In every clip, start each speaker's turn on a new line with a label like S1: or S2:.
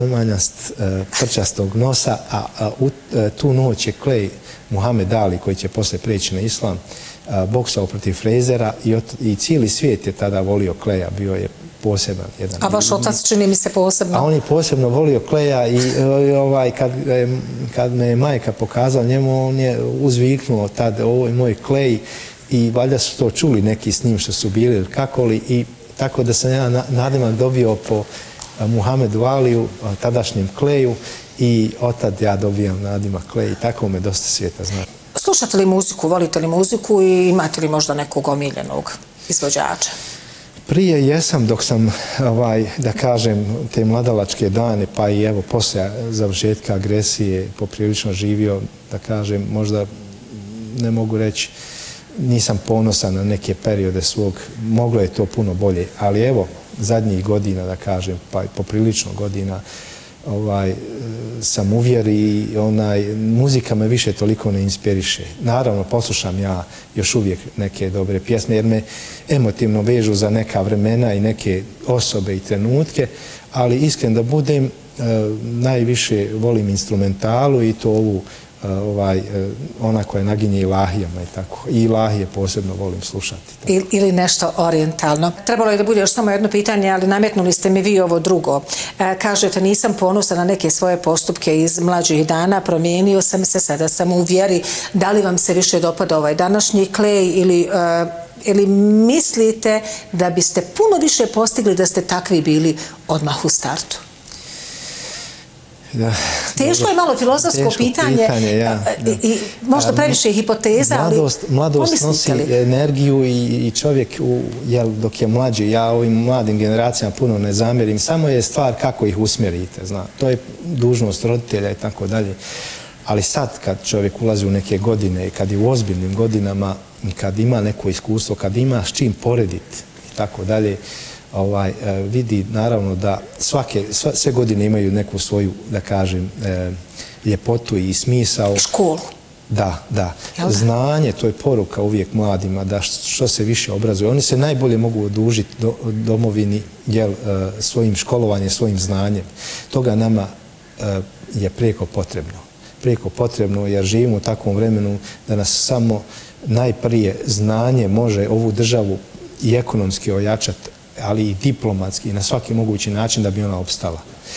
S1: umanjast prčastog nosa, a tu noć je Clay Muhammed Ali, koji će posle preći na islam, boksao protiv Frazera i cijeli svijet je tada volio Claya, bio je poseban jedan.
S2: A vaš otac čini mi se posebno?
S1: A on je posebno volio Claya i kad me je majka pokazala njemu, on je uzviknuo tad, ovo je moj Clay, i valjda su to čuli neki s njim što su bili ili kako li, i tako da sam ja nadimak dobio po Muhammedu Aliju, tadašnjem Clayu, i otad ja dobijam nadimak Clay, i tako me dosta svijeta zna.
S2: Slušate li muziku, volite li muziku i imate li možda nekog omiljenog izvođača?
S1: Prije jesam, dok sam, da kažem, te mladalačke dane, pa i evo posle završetka agresije poprilično živio, da kažem, možda ne mogu reći, nisam ponosan na neke periode svog, moglo je to puno bolje, ali evo, zadnjih godina, da kažem, pa i poprilično godina, sam uvjeri i muzika me više toliko ne inspiriše. Naravno, poslušam ja još uvijek neke dobre pjesme, jer me emotivno vežu za neka vremena i neke osobe i trenutke, ali iskren da budem, najviše volim instrumentalu, i to ovu, ona koja naginje ilahijama i tako. I ilahije posebno volim slušati.
S2: Ili nešto orijentalno. Trebalo je da bude još samo jedno pitanje, ali nametnuli ste mi vi ovo drugo. Kažete, nisam ponosan na neke svoje postupke iz mlađih dana, promijenio sam se, sada sam u vjeri. Da li vam se više dopada ovaj današnji Clay ili mislite da biste puno više postigli da ste takvi bili odmah u startu? Teško je malo filozofsko pitanje i možda previše hipoteza, ali
S1: mladost nosi energiju i čovjek dok je mlađi, ja ovim mladim generacijama puno ne zamjerim, samo je stvar kako ih usmjerite, to je dužnost roditelja i tako dalje. Ali sad kad čovjek ulazi u neke godine i kad je u ozbiljnim godinama i kad ima neko iskustvo, kad ima s čim porediti i tako dalje, vidi naravno da sve godine imaju neku svoju, da kažem, ljepotu i smisao.
S2: Školu.
S1: Da. Znanje, to je poruka uvijek mladima, da što se više obrazuje. Oni se najbolje mogu odužiti domovini svojim školovanjem, svojim znanjem. Toga nama je prijeko potrebno. Prijeko potrebno, jer živimo u takvom vremenu da nas samo najprije znanje može ovu državu i ekonomski ojačati, ali i diplomatski i na svaki mogući način da bi ona opstala.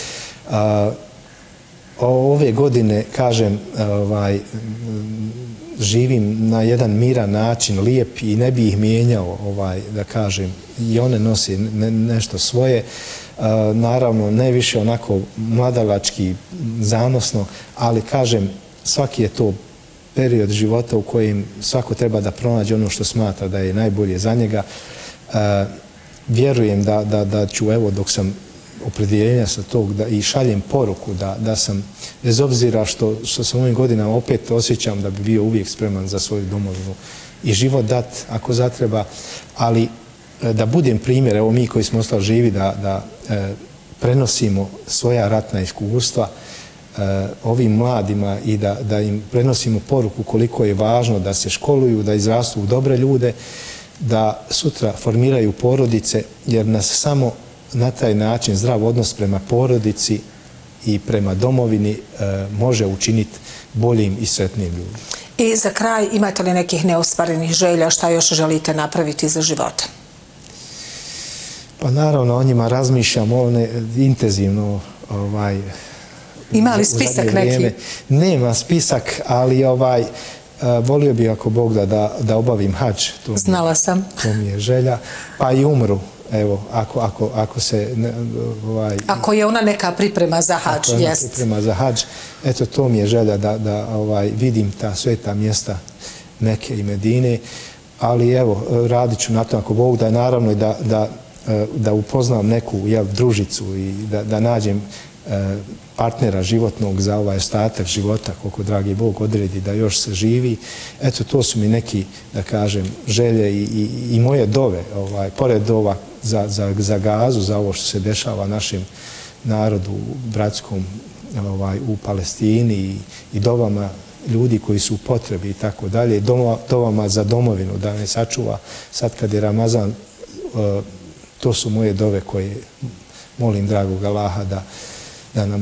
S1: Ove godine, kažem, živim na jedan miran način, lijep, i ne bi ih mijenjao, da kažem, i one nosi nešto svoje. Naravno, ne više onako mladalački, zanosno, ali kažem, svaki je to period života u kojem svako treba da pronađe ono što smatra da je najbolje za njega. Vjerujem da ću, evo, dok sam opredjeljenja sa tog, i šaljem poruku da sam, bez obzira što sam ovim godinama opet osjećam da bi bio uvijek spreman za svoju domovinu i život dat ako zatreba, ali da budem primjer, evo mi koji smo ostali živi, da prenosimo svoja ratna iskustva ovim mladima i da im prenosimo poruku koliko je važno da se školuju, da izrastu u dobre ljude, da sutra formiraju porodice, jer nas samo na taj način zdrav odnos prema porodici i prema domovini može učiniti boljim i sretnijim ljudima.
S2: I za kraj, imate li nekih neostvarenih želja, šta još želite napraviti za života?
S1: Pa naravno, o njima razmišljam intenzivno.
S2: Ima li spisak neki?
S1: Nema spisak, ali volio bih, ako Bog da obavim hadž.
S2: Znala sam.
S1: To mi je želja. Pa i umru, evo, ako se...
S2: Ako je ona neka priprema za hadž, jest.
S1: Ako je ona priprema za hadž, eto, to mi je želja da vidim ta sveta mjesta Mekke i Medine, ali evo, radit ću na to, ako Bog da, naravno i da upoznam neku družicu i da nađem partnera životnog za ovaj ostatak života, koliko dragi Bog odredi da još se živi. Eto, to su mi neki, da kažem, želje i moje dove, pored dova za Gazu, za ovo što se dešava našem narodu bratskom u Palestini, i dovama ljudi koji su u potrebi i tako dalje, dovama za domovinu da ne sačuva. Sad kad je Ramazan, to su moje dove koje molim dragog Allaha da nam